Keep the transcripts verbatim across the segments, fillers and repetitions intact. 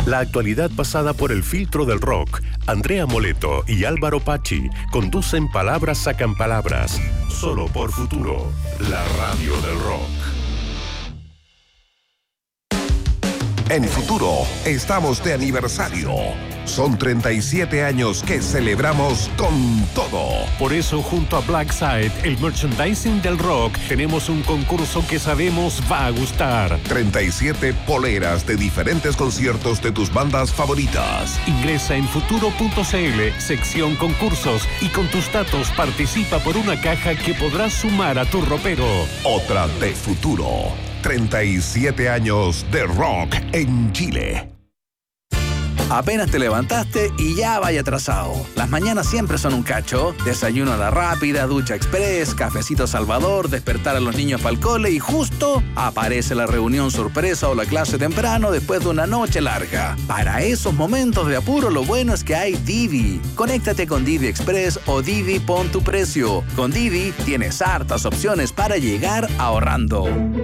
La actualidad pasada por el filtro del rock. Andrea Moleto y Álvaro Pachi conducen Palabras Sacan Palabras. Solo por Futuro, la radio del rock. En Futuro estamos de aniversario. Son treinta y siete años que celebramos con todo. Por eso, junto a Blackside, el merchandising del rock, tenemos un concurso que sabemos va a gustar. treinta y siete poleras de diferentes conciertos de tus bandas favoritas. Ingresa en futuro punto c l, sección concursos, y con tus datos participa por una caja que podrás sumar a tu ropero. Otra de Futuro. treinta y siete años de rock en Chile. Apenas te levantaste y ya vaya atrasado. Las mañanas siempre son un cacho. Desayuno a la rápida, ducha express, cafecito Salvador, despertar a los niños para el cole y justo aparece la reunión sorpresa o la clase temprano después de una noche larga. Para esos momentos de apuro, lo bueno es que hay Didi. Conéctate con Didi Express o Didi Pon tu Precio. Con Didi tienes hartas opciones para llegar ahorrando.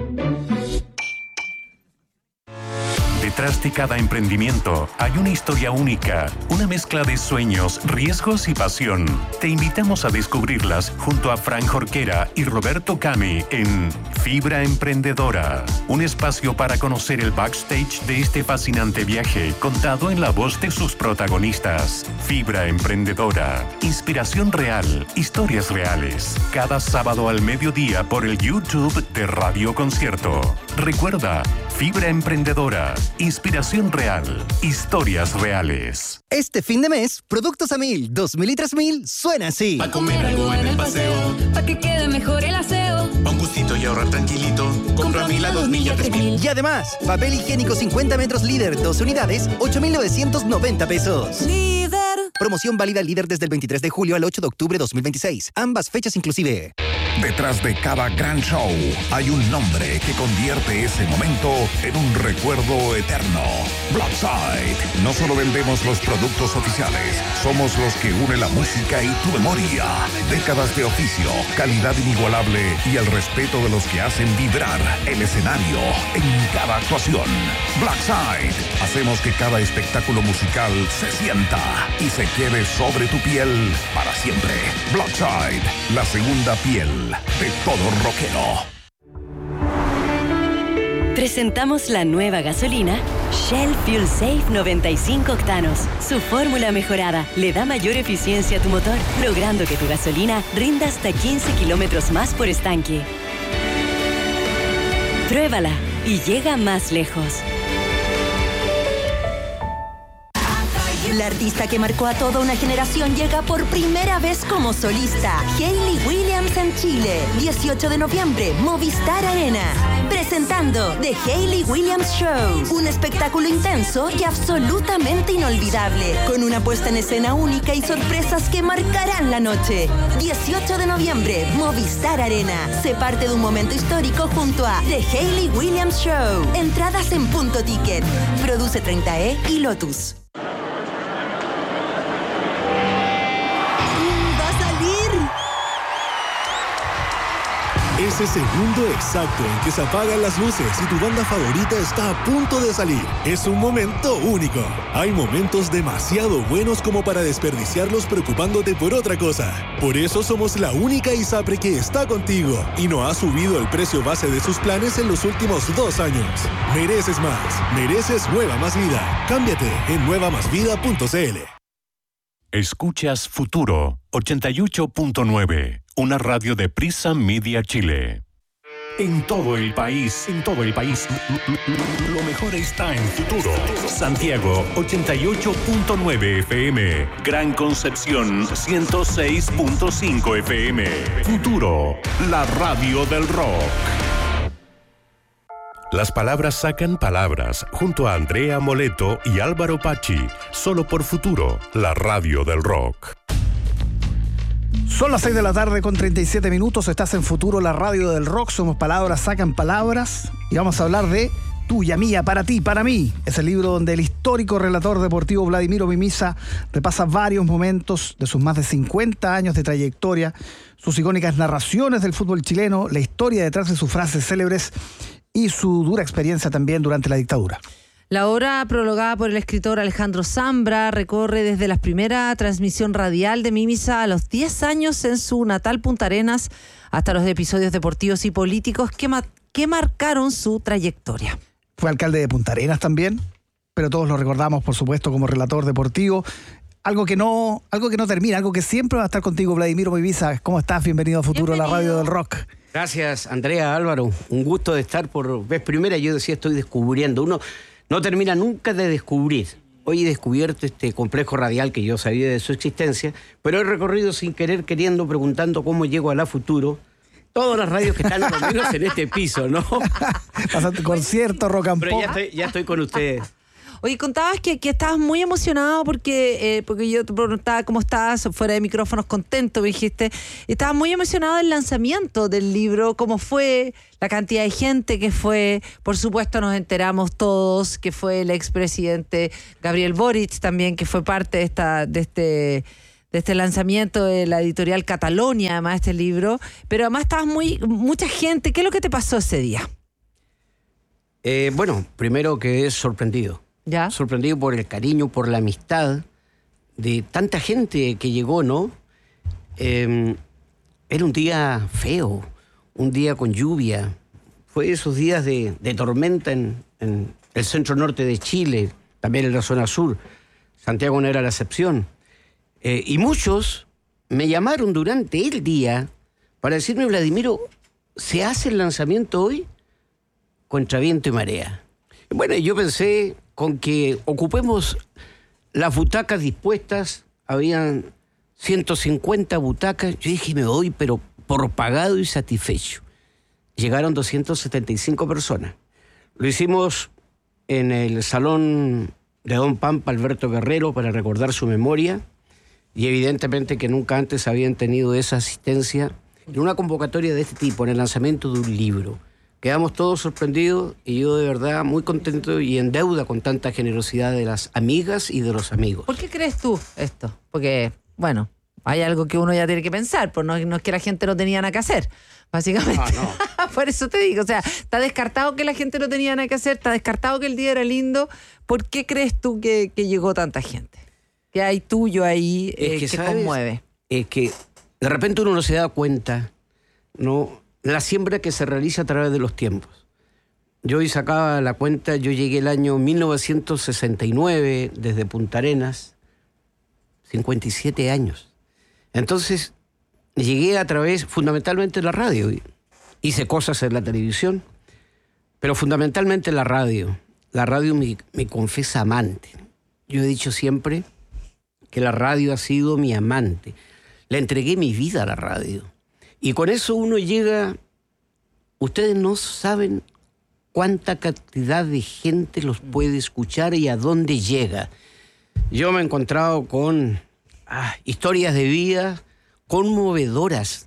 Detrás de cada emprendimiento hay una historia única, una mezcla de sueños, riesgos y pasión. Te invitamos a descubrirlas junto a Frank Jorquera y Roberto Cami en Fibra Emprendedora, un espacio para conocer el backstage de este fascinante viaje contado en la voz de sus protagonistas. Fibra Emprendedora, inspiración real, historias reales. Cada sábado al mediodía por el YouTube de Radio Concierto. Recuerda, Fibra Emprendedora, inspiración real, historias reales. Este fin de mes, Productos a Mil, dos mil y tres mil, suena así. Pa' comer algo en el paseo, pa' que quede mejor el aseo. Pa' un gustito y ahorrar tranquilito, compra a Mil a dos mil y a tres mil. Y además, papel higiénico cincuenta metros Líder, dos unidades, ocho mil novecientos noventa pesos. Líder. Promoción válida Líder desde el veintitrés de julio al ocho de octubre de dos mil veintiséis. Ambas fechas inclusive. Detrás de cada gran show hay un nombre que convierte ese momento en un recuerdo eterno. Blackside. No solo vendemos los productos oficiales, somos los que unen la música y tu memoria. Décadas de oficio, calidad inigualable y el respeto de los que hacen vibrar el escenario en cada actuación. Blackside. Hacemos que cada espectáculo musical se sienta y se quede sobre tu piel para siempre. Blackside, la segunda piel de todo rockero. Presentamos la nueva gasolina Shell Fuel Safe noventa y cinco octanos. Su fórmula mejorada le da mayor eficiencia a tu motor, logrando que tu gasolina rinda hasta quince kilómetros más por estanque. Pruébala y llega más lejos. La artista que marcó a toda una generación llega por primera vez como solista. Hayley Williams en Chile. dieciocho de noviembre, Movistar Arena. Presentando The Hayley Williams Show. Un espectáculo intenso y absolutamente inolvidable. Con una puesta en escena única y sorpresas que marcarán la noche. dieciocho de noviembre, Movistar Arena. Se parte de un momento histórico junto a The Hayley Williams Show. Entradas en Punto Ticket. Produce treinta E y Lotus. Ese segundo exacto en que se apagan las luces y tu banda favorita está a punto de salir. Es un momento único. Hay momentos demasiado buenos como para desperdiciarlos preocupándote por otra cosa. Por eso somos la única ISAPRE que está contigo y no ha subido el precio base de sus planes en los últimos dos años. Mereces más. Mereces Nueva Más Vida. Cámbiate en nueva más vida punto c l. Escuchas Futuro ochenta y ocho punto nueve, una radio de Prisa Media Chile. En todo el país, en todo el país, lo mejor está en Futuro. Santiago ochenta y ocho punto nueve F M, Gran Concepción ciento seis punto cinco F M. Futuro, la radio del rock. Las palabras sacan palabras, junto a Andrea Moleto y Álvaro Pachi, solo por Futuro, la radio del rock. Son las seis de la tarde con treinta y siete minutos, estás en Futuro, la radio del rock, somos palabras, sacan palabras, y vamos a hablar de Tuya, Mía, Para Ti, Para Mí. Es el libro donde el histórico relator deportivo Vladimiro Mimisa repasa varios momentos de sus más de cincuenta años de trayectoria, sus icónicas narraciones del fútbol chileno, la historia detrás de sus frases célebres y su dura experiencia también durante la dictadura. La obra, prologada por el escritor Alejandro Zambra, recorre desde la primera transmisión radial de Mimisa a los diez años en su natal Punta Arenas hasta los episodios deportivos y políticos que, ma- que marcaron su trayectoria. Fue alcalde de Punta Arenas también, pero todos lo recordamos, por supuesto, como relator deportivo. Algo que no, algo que no termina, algo que siempre va a estar contigo, Vladimiro Moiviza. ¿Cómo estás? Bienvenido a Futuro, Bienvenido. La radio del rock. Gracias, Andrea, Álvaro. Un gusto de estar por vez primera. Yo decía, estoy descubriendo. Uno no termina nunca de descubrir. Hoy he descubierto este complejo radial que yo sabía de su existencia, pero he recorrido sin querer, queriendo, preguntando cómo llego a la Futuro. Todas las radios que están a lo menos en este piso, ¿no? Pasando concierto, rock and pop. Pero ya estoy, ya estoy con ustedes. Oye, contabas que, que estabas muy emocionado porque, eh, porque yo te preguntaba cómo estabas, fuera de micrófonos, contento, me dijiste. Estabas muy emocionado del lanzamiento del libro, cómo fue, la cantidad de gente que fue. Por supuesto, nos enteramos todos que fue el expresidente Gabriel Boric también, que fue parte de, esta, de, este, de este lanzamiento de la editorial Catalonia, además de este libro. Pero además estabas muy, mucha gente. ¿Qué es lo que te pasó ese día? Eh, bueno, primero que es sorprendido. ¿Ya? Sorprendido por el cariño, por la amistad de tanta gente que llegó, ¿no? Eh, era un día feo, un día con lluvia. Fue esos días de, de tormenta en, en el centro norte de Chile, también en la zona sur. Santiago no era la excepción. Eh, y muchos me llamaron durante el día para decirme, Vladimiro, ¿se hace el lanzamiento hoy? Contra viento y marea. Bueno, yo pensé con que ocupemos las butacas dispuestas, habían ciento cincuenta butacas, yo dije, me voy, pero por pagado y satisfecho. Llegaron doscientas setenta y cinco personas. Lo hicimos en el salón de Don Pampa Alberto Guerrero para recordar su memoria, y evidentemente que nunca antes habían tenido esa asistencia en una convocatoria de este tipo, en el lanzamiento de un libro. Quedamos todos sorprendidos y yo de verdad muy contento y en deuda con tanta generosidad de las amigas y de los amigos. ¿Por qué crees tú esto? Porque, bueno, hay algo que uno ya tiene que pensar, pues no, no es que la gente no tenía nada que hacer, básicamente. Ah, no. Por eso te digo, o sea, está descartado que la gente no tenía nada que hacer, está descartado que el día era lindo. ¿Por qué crees tú que, que llegó tanta gente? ¿Qué hay tuyo ahí eh, es que, que ¿sabes? conmueve? Es que de repente uno no se da cuenta, ¿no? La siembra que se realiza a través de los tiempos. Yo hoy sacaba la cuenta, yo llegué el año mil novecientos sesenta y nueve desde Punta Arenas, cincuenta y siete años. Entonces, llegué a través, fundamentalmente de la radio. Hice cosas en la televisión, pero fundamentalmente la radio. La radio me, me confesa amante. Yo he dicho siempre que la radio ha sido mi amante. Le entregué mi vida a la radio. Y con eso uno llega, ustedes no saben cuánta cantidad de gente los puede escuchar y a dónde llega. Yo me he encontrado con ah, historias de vida conmovedoras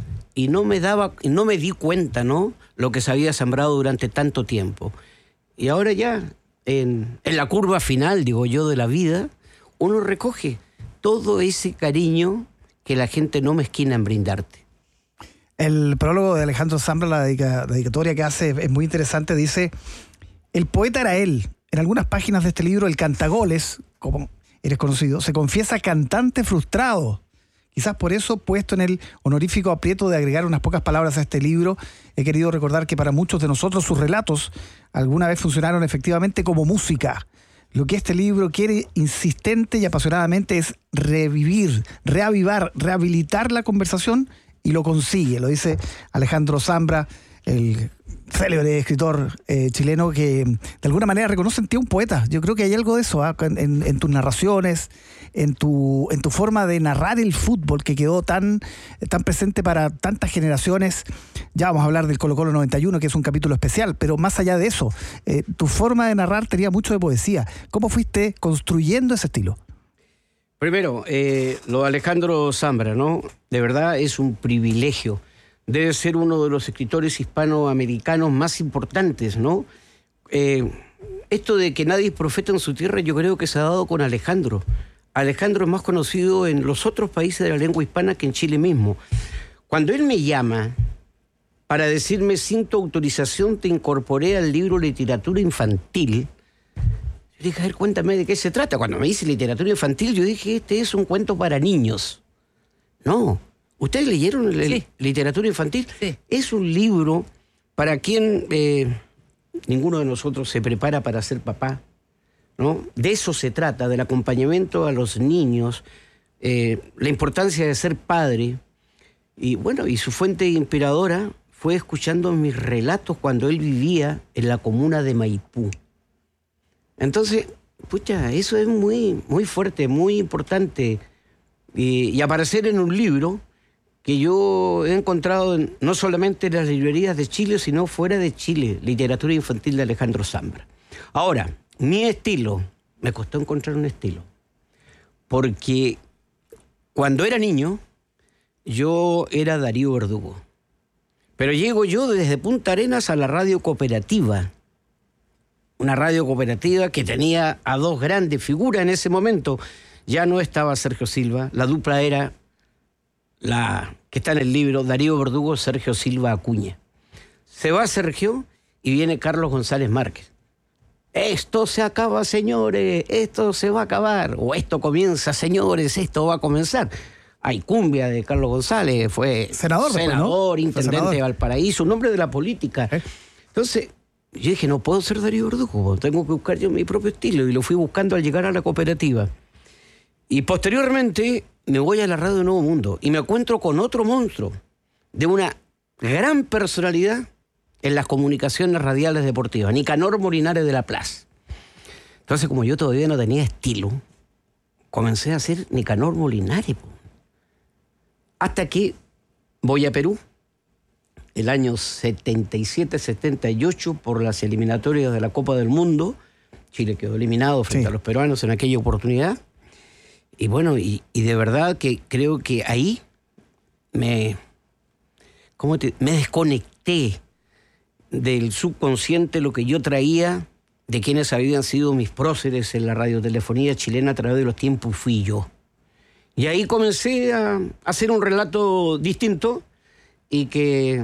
y no me daba, no me di cuenta, ¿no? Lo que se había sembrado durante tanto tiempo. Y ahora ya, en, en la curva final, digo yo, de la vida, uno recoge todo ese cariño que la gente no mezquina en brindarte. El prólogo de Alejandro Zambra, la, dedica, la dedicatoria que hace es muy interesante. Dice, el poeta era él. En algunas páginas de este libro, el cantagoles, como eres conocido, se confiesa cantante frustrado. Quizás por eso, puesto en el honorífico aprieto de agregar unas pocas palabras a este libro, he querido recordar que para muchos de nosotros sus relatos alguna vez funcionaron efectivamente como música. Lo que este libro quiere insistente y apasionadamente es revivir, reavivar, rehabilitar la conversación. Y lo consigue, lo dice Alejandro Zambra, el célebre escritor eh, chileno que de alguna manera reconoce en ti un poeta. Yo creo que hay algo de eso, ¿eh? en, en tus narraciones, en tu, en tu forma de narrar el fútbol que quedó tan, tan presente para tantas generaciones. Ya vamos a hablar del Colo Colo noventa y uno, que es un capítulo especial, pero más allá de eso, eh, tu forma de narrar tenía mucho de poesía. ¿Cómo fuiste construyendo ese estilo? Primero, eh, lo de Alejandro Zambra, ¿no? De verdad es un privilegio. Debe ser uno de los escritores hispanoamericanos más importantes, ¿no? Eh, esto de que nadie es profeta en su tierra, yo creo que se ha dado con Alejandro. Alejandro es más conocido en los otros países de la lengua hispana que en Chile mismo. Cuando él me llama para decirme, sin tu autorización te incorporé al libro Literatura Infantil, Yo dije, a ver, cuéntame de qué se trata. Cuando me dice literatura infantil, yo dije, este es un cuento para niños. No. ¿Ustedes leyeron el, sí. literatura infantil? Sí. Es un libro para quien eh, ninguno de nosotros se prepara para ser papá, ¿no? De eso se trata, del acompañamiento a los niños, eh, la importancia de ser padre. Y bueno, y su fuente inspiradora fue escuchando mis relatos cuando él vivía en la comuna de Maipú. Entonces, pucha, eso es muy, muy fuerte, muy importante. Y, y aparecer en un libro que yo he encontrado en, no solamente en las librerías de Chile, sino fuera de Chile, literatura infantil de Alejandro Zambra. Ahora, mi estilo, me costó encontrar un estilo, porque cuando era niño, yo era Darío Verdugo. Pero llego yo desde Punta Arenas a la radio cooperativa, una radio cooperativa que tenía a dos grandes figuras en ese momento. Ya no estaba Sergio Silva, la dupla era la que está en el libro, Darío Verdugo, Sergio Silva Acuña. Se va Sergio y viene Carlos González Márquez. Esto se acaba, señores, esto se va a acabar, o esto comienza, señores, esto va a comenzar. Hay cumbia de Carlos González, fue senador, senador después, ¿no? intendente senador. de Valparaíso, un hombre de la política. ¿Eh? Entonces, yo dije, no puedo ser Darío Verdugo, tengo que buscar yo mi propio estilo, y lo fui buscando al llegar a la cooperativa. Y posteriormente me voy a la radio de Nuevo Mundo y me encuentro con otro monstruo de una gran personalidad en las comunicaciones radiales deportivas, Nicanor Molinares de la Plaza. Entonces, como yo todavía no tenía estilo, comencé a hacer Nicanor Molinares. Po. Hasta que voy a Perú, el año setenta y siete setenta y ocho, por las eliminatorias de la Copa del Mundo. Chile quedó eliminado frente sí. a los peruanos en aquella oportunidad. Y bueno, y, y de verdad que creo que ahí me, ¿cómo te, me desconecté del subconsciente, lo que yo traía de quienes habían sido mis próceres en la radiotelefonía chilena a través de los tiempos, fui yo. Y ahí comencé a hacer un relato distinto y que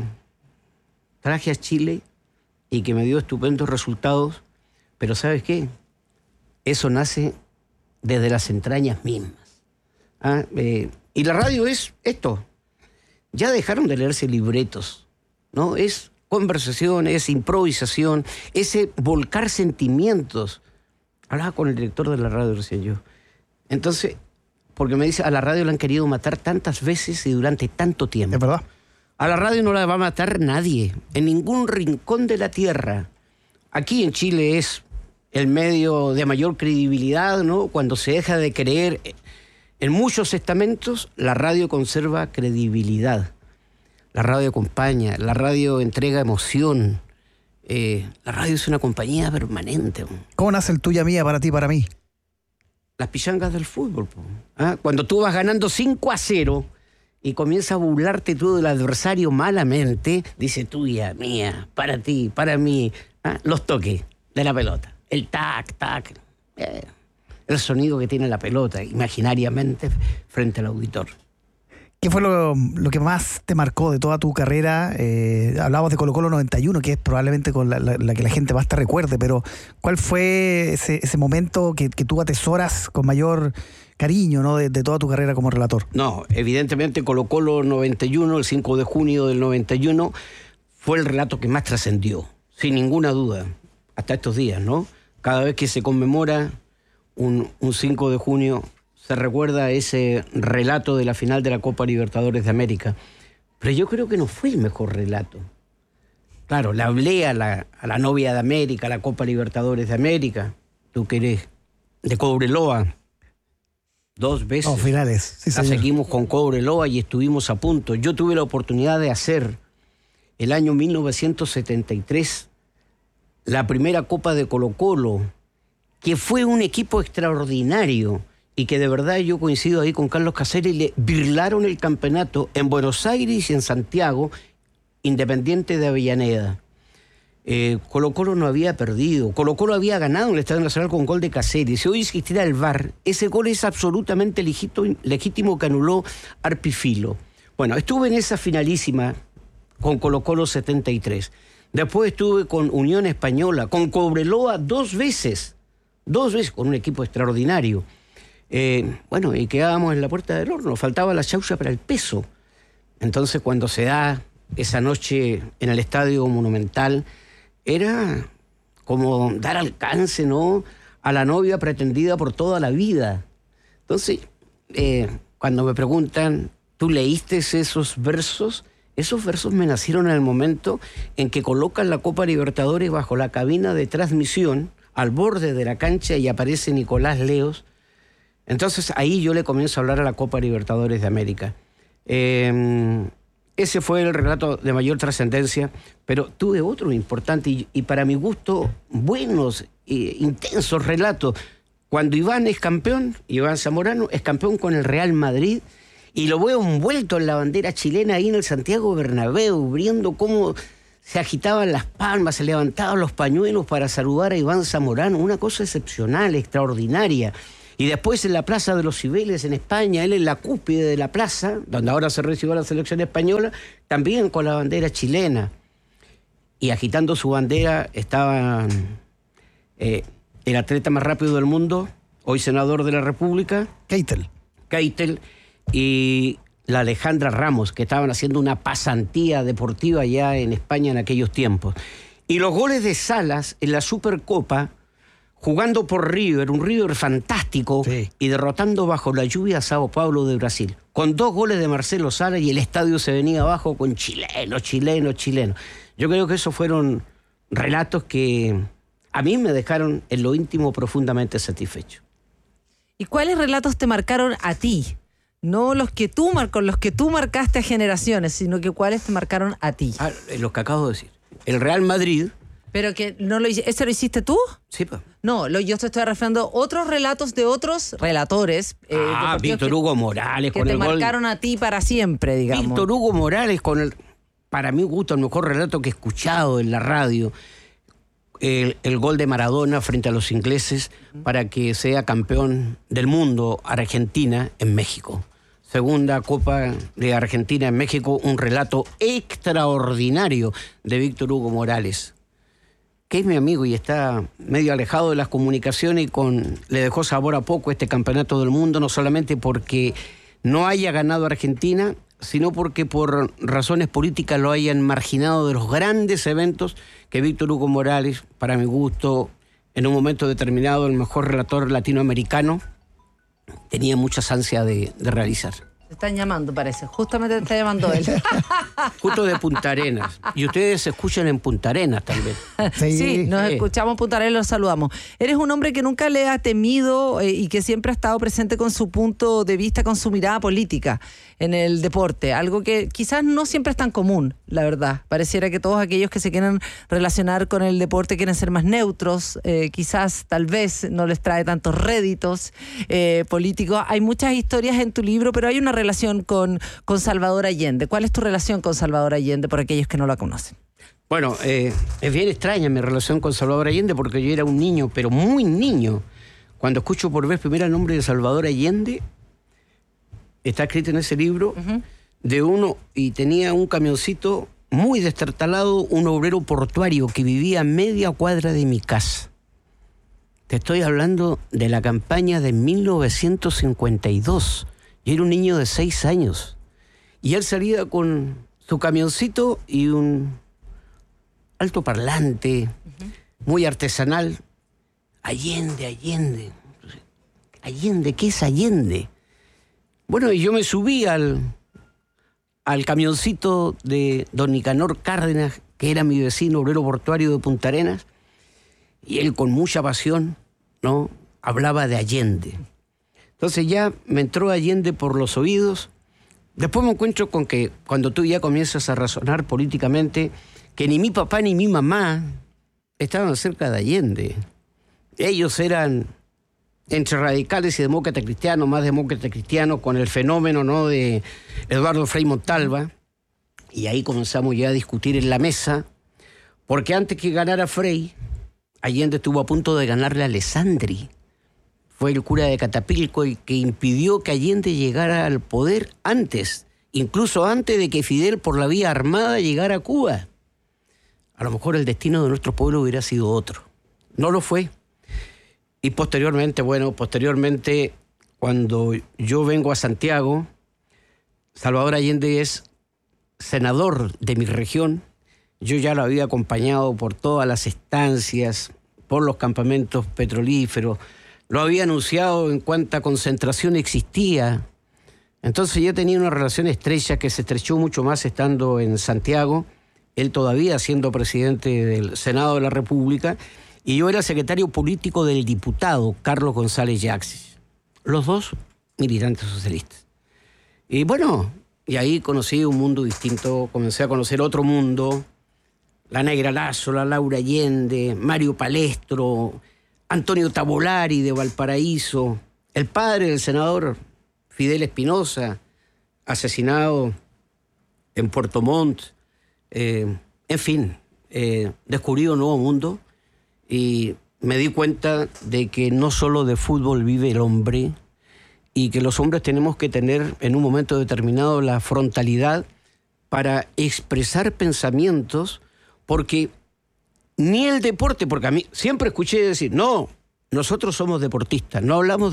traje a Chile y que me dio estupendos resultados. Pero ¿sabes qué? Eso nace desde las entrañas mismas. ¿Ah? Eh, y la radio es esto. Ya dejaron de leerse libretos, ¿no? Es conversación, es improvisación, ese volcar sentimientos. Hablaba con el director de la radio recién yo. Entonces, porque me dice, a la radio la han querido matar tantas veces y durante tanto tiempo. Es verdad. A la radio no la va a matar nadie, en ningún rincón de la tierra. Aquí en Chile es el medio de mayor credibilidad, ¿no? Cuando se deja de creer en muchos estamentos, la radio conserva credibilidad. La radio acompaña, la radio entrega emoción. Eh, la radio es una compañía permanente. ¿Cómo nace el tuya mía para ti, para mí? Las pichangas del fútbol. ¿Ah? Cuando tú vas ganando cinco a cero y comienzas a burlarte tú del adversario malamente, dice tuya, mía, para ti, para mí. ¿Ah? Los toques de la pelota. El tac, tac. Eh, el sonido que tiene la pelota imaginariamente frente al auditor. ¿Qué fue lo, lo que más te marcó de toda tu carrera? Eh, hablamos de Colo Colo noventa y uno, que es probablemente con la, la, la que la gente más te recuerde, pero ¿cuál fue ese, ese momento que, que tú atesoras con mayor cariño, ¿no? de, de toda tu carrera como relator? No, evidentemente Colo Colo noventa y uno, el cinco de junio del noventa y uno, fue el relato que más trascendió, sin ninguna duda, hasta estos días, ¿no? Cada vez que se conmemora un, un cinco de junio, se recuerda ese relato de la final de la Copa Libertadores de América. Pero yo creo que no fue el mejor relato. Claro, le hablé a la, a la novia de América, a la Copa Libertadores de América. Tú que eres de Cobreloa. Dos veces. Oh, finales. Sí, la seguimos con Cobreloa y estuvimos a punto. Yo tuve la oportunidad de hacer el año mil novecientos setenta y tres la primera Copa de Colo Colo, que fue un equipo extraordinario. Y que de verdad yo coincido ahí con Carlos Caceres, le birlaron el campeonato en Buenos Aires y en Santiago, Independiente de Avellaneda. Eh, Colo Colo no había perdido, Colo Colo había ganado en el Estadio Nacional con gol de Caceres. Si hoy existiera el V A R, ese gol es absolutamente legítimo, legítimo que anuló Arpifilo. Bueno, estuve en esa finalísima con Colo Colo setenta y tres. Después estuve con Unión Española, con Cobreloa dos veces. dos veces con un equipo extraordinario. Eh, bueno, y quedábamos en la puerta del horno, faltaba la chaucha para el peso. Entonces, cuando se da esa noche en el Estadio Monumental, era como dar alcance, ¿no?, a la novia pretendida por toda la vida. Entonces, eh, cuando me preguntan, ¿tú leíste esos versos? Esos versos me nacieron en el momento en que colocan la Copa Libertadores bajo la cabina de transmisión, al borde de la cancha, y aparece Nicolás Leos. Entonces ahí yo le comienzo a hablar a la Copa Libertadores de América. Eh, ese fue el relato de mayor trascendencia, pero tuve otro importante y, y para mi gusto buenos, eh, intensos relatos. Cuando Iván es campeón, Iván Zamorano es campeón con el Real Madrid, y lo veo envuelto en la bandera chilena ahí en el Santiago Bernabéu, viendo cómo se agitaban las palmas, se levantaban los pañuelos para saludar a Iván Zamorano, una cosa excepcional, extraordinaria. Y después en la Plaza de los Cibeles en España, él en la cúspide de la plaza, donde ahora se recibió la selección española, también con la bandera chilena. Y agitando su bandera estaba eh, el atleta más rápido del mundo, hoy senador de la República, Keitel. Keitel, y la Alejandra Ramos, que estaban haciendo una pasantía deportiva ya en España en aquellos tiempos. Y los goles de Salas en la Supercopa, jugando por River, un River fantástico, sí, y derrotando bajo la lluvia a Sao Paulo de Brasil. Con dos goles de Marcelo Salas y el estadio se venía abajo con chilenos, chilenos, chilenos. Yo creo que esos fueron relatos que a mí me dejaron en lo íntimo profundamente satisfecho. ¿Y cuáles relatos te marcaron a ti? No los que tú mar- con los que tú marcaste a generaciones, sino que cuáles te marcaron a ti. Ah, los que acabo de decir. El Real Madrid. Pero que no lo hice, ¿ese lo hiciste tú? Sí, pues. No, lo, yo te estoy refiriendo a otros relatos de otros relatores. Eh, ah, Víctor que, Hugo Morales que con te el marcaron gol. a ti para siempre, digamos. Víctor Hugo Morales con el, para mí gusto, el mejor relato que he escuchado en la radio. El, el gol de Maradona frente a los ingleses, uh-huh, para que sea campeón del mundo Argentina en México. Segunda Copa de Argentina en México, un relato extraordinario de Víctor Hugo Morales, que es mi amigo y está medio alejado de las comunicaciones y con, le dejó sabor a poco este campeonato del mundo, no solamente porque no haya ganado Argentina, sino porque por razones políticas lo hayan marginado de los grandes eventos que Víctor Hugo Morales, para mi gusto, en un momento determinado, el mejor relator latinoamericano, tenía muchas ansias de, de realizar. Te están llamando, parece. Justamente te está llamando él. Justo de Punta Arenas. Y ustedes se escuchan en Punta Arenas también. Sí, sí, nos sí. escuchamos en Punta Arenas y los saludamos. Eres un hombre que nunca le ha temido eh, y que siempre ha estado presente con su punto de vista, con su mirada política en el deporte. Algo que quizás no siempre es tan común, la verdad. Pareciera que todos aquellos que se quieren relacionar con el deporte quieren ser más neutros. Eh, quizás, tal vez, no les trae tantos réditos eh, políticos. Hay muchas historias en tu libro, pero hay una relación con, con Salvador Allende. ¿Cuál es tu relación con Salvador Allende, por aquellos que no la conocen? Bueno, eh, es bien extraña mi relación con Salvador Allende porque yo era un niño, pero muy niño. Cuando escucho por vez primera el nombre de Salvador Allende, está escrito en ese libro, uh-huh, de uno, y tenía un camioncito muy destartalado, un obrero portuario que vivía a media cuadra de mi casa. Te estoy hablando de la campaña de mil novecientos cincuenta y dos. Yo era un niño de seis años. Y él salía con su camioncito y un altoparlante, uh-huh, muy artesanal. Allende, Allende. Allende, ¿qué es Allende? Bueno, y yo me subí al, al camioncito de don Nicanor Cárdenas, que era mi vecino obrero portuario de Punta Arenas, y él con mucha pasión, ¿no?, hablaba de Allende. Entonces ya me entró Allende por los oídos. Después me encuentro con que cuando tú ya comienzas a razonar políticamente, que ni mi papá ni mi mamá estaban cerca de Allende. Ellos eran entre radicales y demócratas cristianos, más demócratas cristianos, con el fenómeno, ¿no?, de Eduardo Frei Montalva. Y ahí comenzamos ya a discutir en la mesa, porque antes que ganara Frei, Allende estuvo a punto de ganarle a Alessandri. Fue el cura de Catapilco el que impidió que Allende llegara al poder antes, incluso antes de que Fidel por la vía armada llegara a Cuba. A lo mejor el destino de nuestro pueblo hubiera sido otro. No lo fue. Y posteriormente, bueno, posteriormente, cuando yo vengo a Santiago, Salvador Allende es senador de mi región. Yo ya lo había acompañado por todas las estancias, por los campamentos petrolíferos. Lo había anunciado en cuánta concentración existía. Entonces ya tenía una relación estrecha que se estrechó mucho más estando en Santiago, él todavía siendo presidente del Senado de la República, y yo era secretario político del diputado Carlos González Yaxis. Los dos militantes socialistas. Y bueno, y ahí conocí un mundo distinto, comencé a conocer otro mundo, la Negra Lazo, la Laura Allende, Mario Palestro, Antonio Tavolari de Valparaíso, el padre del senador Fidel Espinosa, asesinado en Puerto Montt. Eh, en fin, eh, descubrí un nuevo mundo y me di cuenta de que no solo de fútbol vive el hombre y que los hombres tenemos que tener en un momento determinado la frontalidad para expresar pensamientos, porque ni el deporte, porque a mí siempre escuché decir, no, nosotros somos deportistas, no hablamos